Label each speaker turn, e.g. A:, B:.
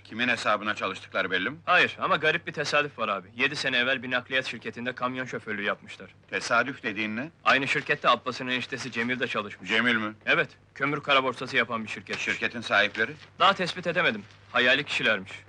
A: Kimin hesabına çalıştıkları belli mi?
B: Hayır ama garip bir tesadüf var abi. 7 sene evvel bir nakliyat şirketinde kamyon şoförlüğü yapmışlar.
A: Tesadüf dediğin ne?
B: Aynı şirkette Abbas'ın eniştesi Cemil de çalışmış.
A: Cemil mi?
B: Evet, kömür kara borsası yapan bir şirket.
A: Şirketin sahipleri?
B: Daha tespit edemedim. Hayali kişilermiş.